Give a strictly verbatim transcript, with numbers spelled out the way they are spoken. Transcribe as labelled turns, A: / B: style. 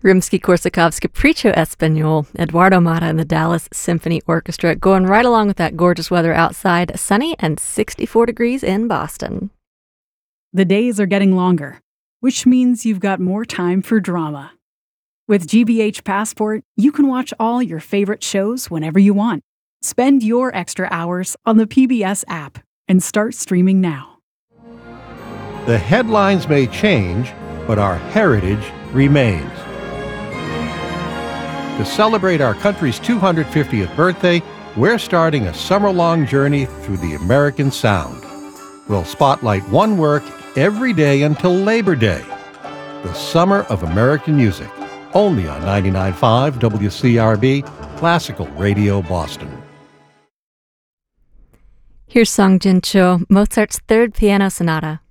A: Rimsky-Korsakov's Capriccio Espagnol, Eduardo Mata and the Dallas Symphony Orchestra, going right along with that gorgeous weather outside, sunny and sixty-four degrees in Boston.
B: The days are getting longer, which means you've got more time for drama. With G B H Passport, you can watch all your favorite shows whenever you want. Spend your extra hours on the P B S app and start streaming now.
C: The headlines may change, but our heritage remains. To celebrate our country's two hundred fiftieth birthday, we're starting a summer-long journey through the American sound. We'll spotlight one work every day until Labor Day. The Summer of American Music, only on ninety-nine point five W C R B, Classical Radio Boston.
A: Here's Song Jin Cho, Mozart's Third Piano Sonata.